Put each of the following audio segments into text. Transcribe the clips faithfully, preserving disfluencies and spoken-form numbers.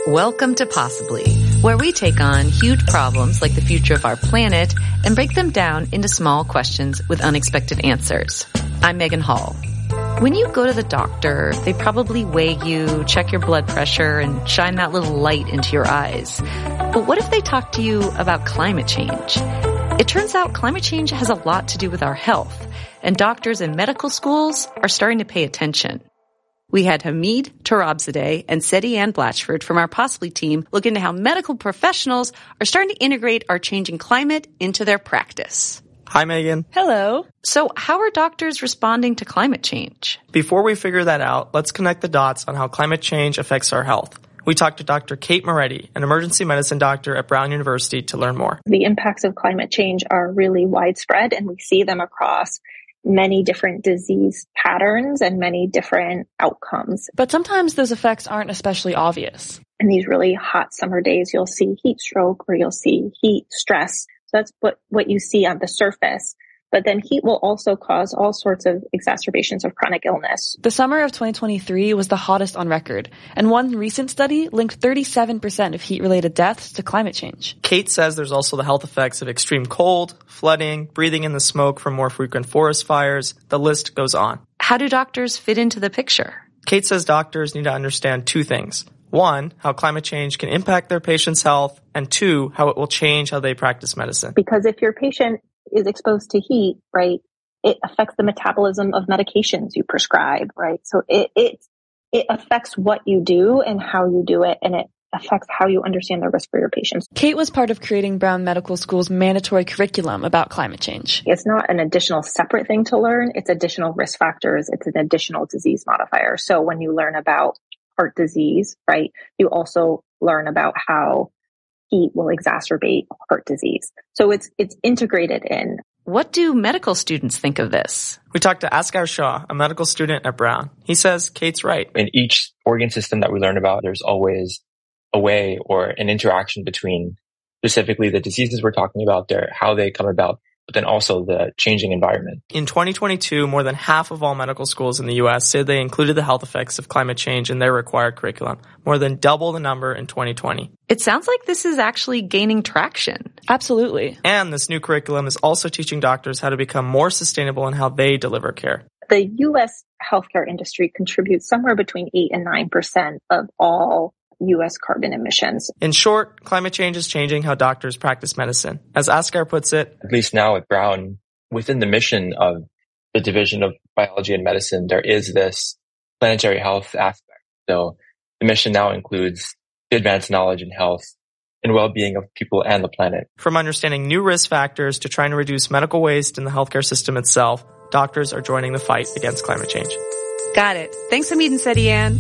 Welcome to Possibly, where we take on huge problems like the future of our planet and break them down into small questions with unexpected answers. I'm Megan Hall. When you go to the doctor, they probably weigh you, check your blood pressure, and shine that little light into your eyes. But what if they talk to you about climate change? It turns out climate change has a lot to do with our health, and doctors and medical schools are starting to pay attention. We had Hamid Tarabzadeh and Seti Ann Blatchford from our Possibly team look into how medical professionals are starting to integrate our changing climate into their practice. Hi, Megan. Hello. So how are doctors responding to climate change? Before we figure that out, let's connect the dots on how climate change affects our health. We talked to Doctor Kate Moretti, an emergency medicine doctor at Brown University, to learn more. The impacts of climate change are really widespread, and we see them across many different disease patterns and many different outcomes. But sometimes those effects aren't especially obvious. In these really hot summer days, you'll see heat stroke or you'll see heat stress. So that's what, what you see on the surface. But then heat will also cause all sorts of exacerbations of chronic illness. The summer of twenty twenty-three was the hottest on record, and one recent study linked thirty-seven percent of heat-related deaths to climate change. Kate says there's also the health effects of extreme cold, flooding, breathing in the smoke from more frequent forest fires. The list goes on. How do doctors fit into the picture? Kate says doctors need to understand two things. One, how climate change can impact their patient's health, and two, how it will change how they practice medicine. Because if your patient is exposed to heat, right, it affects the metabolism of medications you prescribe, right? So it, it, it affects what you do and how you do it, and it affects how you understand the risk for your patients. Kate was part of creating Brown Medical School's mandatory curriculum about climate change. It's not an additional separate thing to learn. It's additional risk factors. It's an additional disease modifier. So when you learn about heart disease, right, you also learn about how heat will exacerbate heart disease. So it's it's integrated in. What do medical students think of this? We talked to Askar Shah, a medical student at Brown. He says Kate's right. In each organ system that we learn about, there's always a way or an interaction between specifically the diseases we're talking about, there, how they come about, but then also the changing environment. In twenty twenty-two, more than half of all medical schools in the U S said they included the health effects of climate change in their required curriculum, more than double the number in twenty twenty. It sounds like this is actually gaining traction. Absolutely. And this new curriculum is also teaching doctors how to become more sustainable in how they deliver care. The U S healthcare industry contributes somewhere between eight and nine percent of all U S carbon emissions. In short, climate change is changing how doctors practice medicine. As Askar puts it, at least now at Brown, within the mission of the Division of Biology and Medicine, there is this planetary health aspect. So the mission now includes the advanced knowledge and health and well-being of people and the planet. From understanding new risk factors to trying to reduce medical waste in the healthcare system itself, doctors are joining the fight against climate change. Got it. Thanks, Hamid and Seti Ann.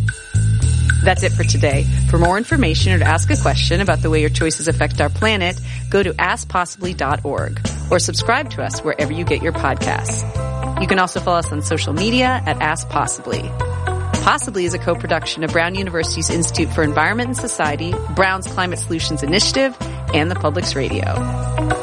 That's it for today. For more information or to ask a question about the way your choices affect our planet, go to ask possibly dot org or subscribe to us wherever you get your podcasts. You can also follow us on social media at Ask Possibly. Possibly is a co-production of Brown University's Institute for Environment and Society, Brown's Climate Solutions Initiative, and the Public's Radio.